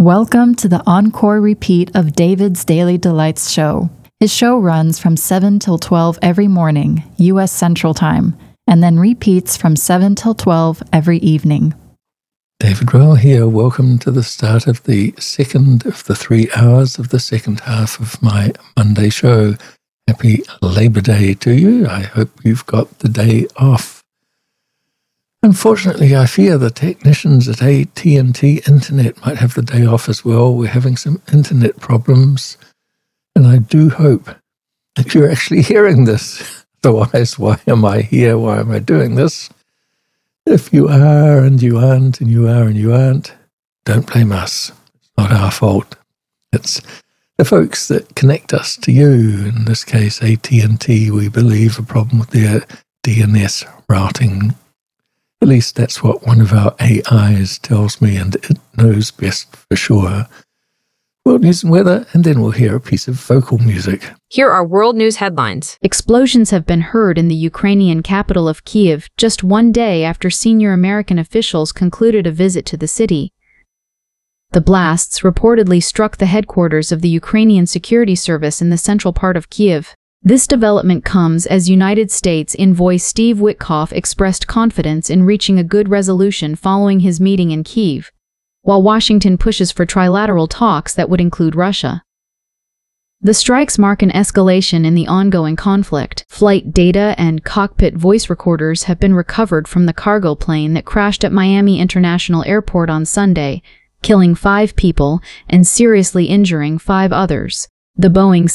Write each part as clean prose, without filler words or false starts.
Welcome to the encore repeat of David's Daily Delights show. His show runs from 7 till 12 every morning, U.S. Central Time, and then repeats from 7 till 12 every evening. David Royal here. Welcome to the start of the second of the 3 hours of the second half of my Monday show. Happy Labor Day to you. I hope you've got the day off. Unfortunately, I fear the technicians at AT&T Internet might have the day off as well. We're having some internet problems, and I do hope that you're actually hearing this. Otherwise, why am I here? Why am I doing this? If you are and you aren't and you are and you aren't, don't blame us. It's not our fault. It's the folks that connect us to you, in this case AT&T, we believe a problem with their DNS routing. At least that's what one of our AIs tells me, and it knows best for sure. World news and weather, and then we'll hear a piece of vocal music. Here are world news headlines. Explosions have been heard in the Ukrainian capital of Kyiv just one day after senior American officials concluded a visit to the city. The blasts reportedly struck the headquarters of the Ukrainian Security Service in the central part of Kyiv. This development comes as United States envoy Steve Witkoff expressed confidence in reaching a good resolution following his meeting in Kyiv, while Washington pushes for trilateral talks that would include Russia. The strikes mark an escalation in the ongoing conflict. Flight data and cockpit voice recorders have been recovered from the cargo plane that crashed at Miami International Airport on Sunday, killing 5 people and seriously injuring 5 others. The Boeing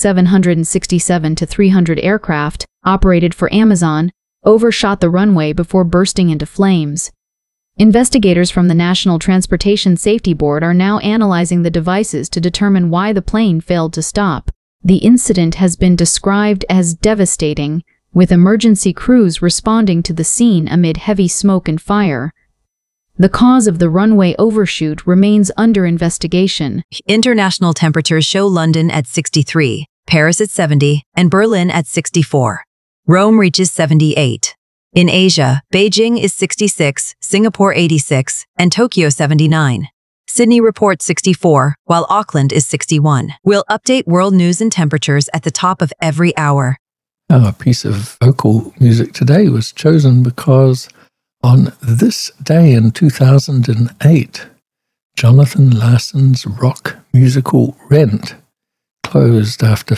767-300 aircraft, operated for Amazon, overshot the runway before bursting into flames. Investigators from the National Transportation Safety Board are now analyzing the devices to determine why the plane failed to stop. The incident has been described as devastating, with emergency crews responding to the scene amid heavy smoke and fire. The cause of the runway overshoot remains under investigation. International temperatures show London at 63, Paris at 70, and Berlin at 64. Rome reaches 78. In Asia, Beijing is 66, Singapore 86, and Tokyo 79. Sydney reports 64, while Auckland is 61. We'll update world news and temperatures at the top of every hour. Our piece of vocal music today was chosen because on this day in 2008, Jonathan Larson's rock musical Rent closed after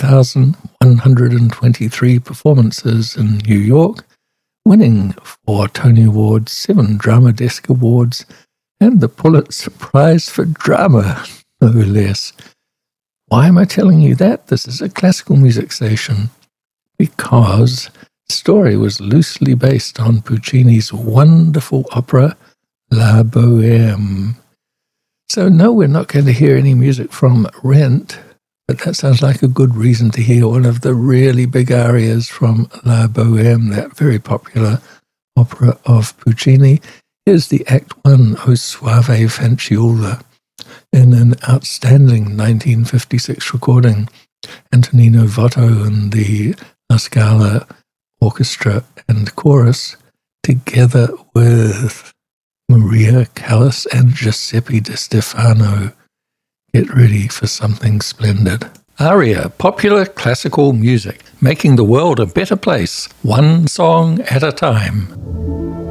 5,123 performances in New York, winning 4 Tony Awards, 7 Drama Desk Awards, and the Pulitzer Prize for Drama, no less. Why am I telling you that? This is a classical music station. Because the story was loosely based on Puccini's wonderful opera, La Bohème. So no, we're not going to hear any music from Rent, but that sounds like a good reason to hear one of the really big arias from La Bohème, that very popular opera of Puccini. Here's the Act 1, O Suave Fanciulla, in an outstanding 1956 recording. Antonino Votto and the La Scala Orchestra and Chorus, together with Maria Callas and Giuseppe Di Stefano. Get ready for something splendid. Aria, popular classical music, making the world a better place, one song at a time.